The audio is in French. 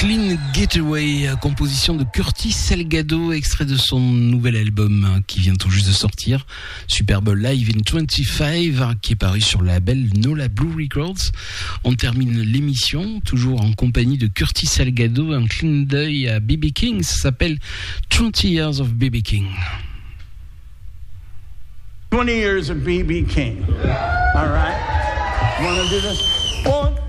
Clean Getaway, composition de Curtis Salgado, extrait de son nouvel album qui vient tout juste de sortir, Superbe Live in 25, qui est paru sur le label Nola Blue Records. On termine l'émission, toujours en compagnie de Curtis Salgado, un clin d'œil à B.B. King, ça s'appelle 20 Years of B.B. King. 20 years of B.B. King. All right. Want to do this? 1,